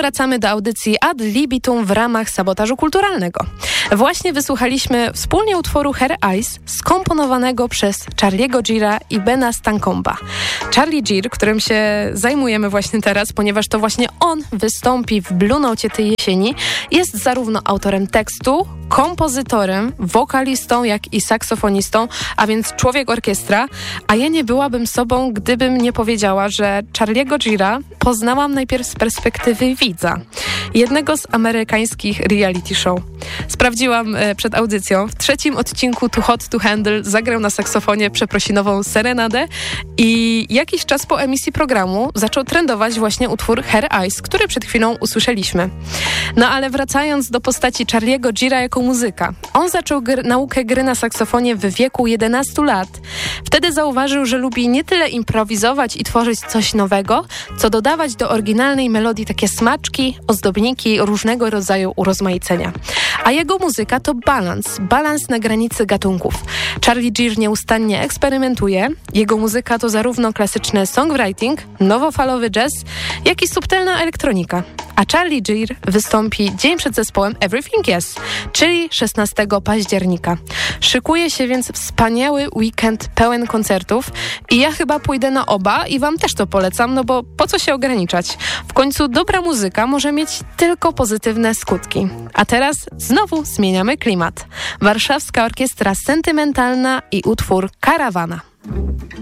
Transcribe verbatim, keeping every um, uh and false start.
wracamy do audycji Ad Libitum w ramach sabotażu kulturalnego. Właśnie wysłuchaliśmy wspólnie utworu Hair Eyes, skomponowanego przez Charlie'ego Gira i Bena Stankomba. Charlie Gir, którym się zajmujemy właśnie teraz, ponieważ to właśnie on wystąpi w Blue Nocie tej jesieni, jest zarówno autorem tekstu, kompozytorem, wokalistą, jak i saksofonistą, a więc człowiek orkiestra, a ja nie byłabym sobą, gdybym nie powiedziała, że Charlie'ego Gira poznałam najpierw z perspektywy widza, jednego z amerykańskich reality show. Sprawdziłam e, przed audycją. W trzecim odcinku Too Hot to Handle zagrał na saksofonie przeprosinową serenadę i jakiś czas po emisji programu zaczął trendować właśnie utwór Hair Eyes, który przed chwilą usłyszeliśmy. No ale wracając do postaci Charlie'ego Gira jako muzyka. On zaczął gr- naukę gry na saksofonie w wieku jedenastu lat. Wtedy zauważył, że lubi nie tyle improwizować i tworzyć coś nowego, co dodawać do oryginalnej melodii takie smaczki, ozdobniki, różnego rodzaju urozmaicenia. A jego muzyka to balans, balans na granicy gatunków. Charlie Gir nieustannie eksperymentuje. Jego muzyka to zarówno klasyczny songwriting, nowofalowy jazz, jak i subtelna elektronika. A Charlie Gir wystąpi dzień przed zespołem Everything Yes, czyli szesnastego października. Szykuje się więc wspaniały weekend pełen koncertów i ja chyba pójdę na oba i wam też to polecam, no bo po co się ograniczać? W końcu dobra muzyka może mieć tylko pozytywne skutki. A teraz znowu zmieniamy klimat. Warszawska Orkiestra Sentymentalna i utwór Karawana.